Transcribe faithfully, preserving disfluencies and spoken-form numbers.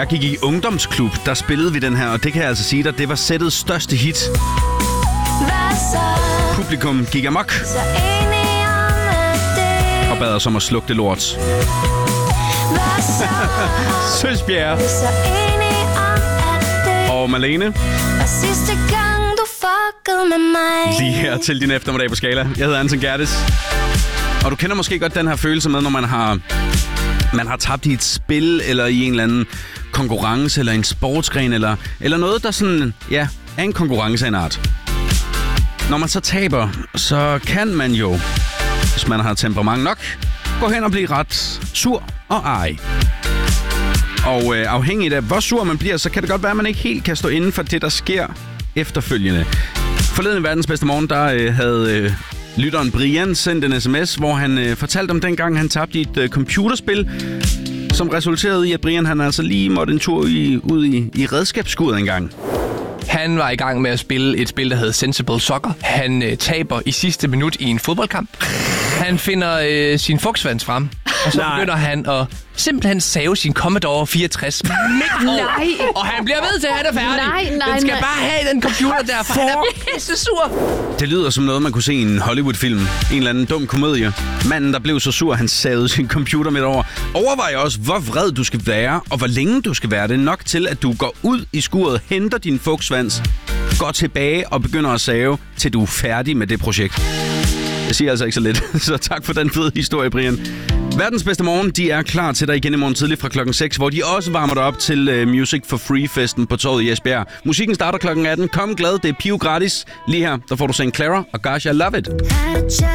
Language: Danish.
jeg gik i ungdomsklub, der spillede vi den her, og det kan jeg altså sige dig, det var sættets største hit. Publikum gik amok og bad os om at slukke det lort. Søsbjerg og Malene. Lige her til din eftermiddag på Skala. Jeg hedder Anton Gerdes. Og du kender måske godt den her følelse med, når man har, man har tabt i et spil, eller i en eller anden konkurrence, eller en sportsgren, eller, eller noget, der sådan, ja, er en konkurrence af en art. Når man så taber, så kan man jo, hvis man har temperament nok, gå hen og blive ret sur og ej. Og øh, afhængigt af, hvor sur man bliver, så kan det godt være, at man ikke helt kan stå inden for det, der sker efterfølgende. Forleden i Verdens Bedste Morgen, der øh, havde øh, lytteren Brian sendt en sms, hvor han øh, fortalte om dengang, han tabte i et øh, computerspil, som resulterede i, at Brian han altså lige måtte en tur i, ud i, i redskabsskuret engang. Han var i gang med at spille et spil, der hedder Sensible Soccer. Han øh, taber i sidste minut i en fodboldkamp. Han finder øh, sin fugtsvans frem, og så Nej. begynder han at simpelthen save sin Commodore fireogtres midt over. Og han bliver ved til, at han er færdig. Nej, nej, den skal nej. bare have den computer der, for han er pisse sur. Det lyder som noget, man kunne se i en Hollywood-film. En eller anden dum komedie. Manden, der blev så sur, han savede sin computer midt over. Overvej også, hvor vred du skal være, og hvor længe du skal være. Det nok til, at du går ud i skuret, henter din fugtsvans, går tilbage og begynder at save, til du er færdig med det projekt. Jeg siger altså ikke så lidt, så tak for den fede historie, Brian. Verdens Bedste Morgen, de er klar til dig igen i morgen tidlig fra klokken seks, hvor de også varmer dig op til uh, Music for Free-festen på torvet i Esbjerg. Musikken starter klokken atten. Kom glad, det er piv gratis. Lige her, der får du Saint Clara og Gosh, I Love It.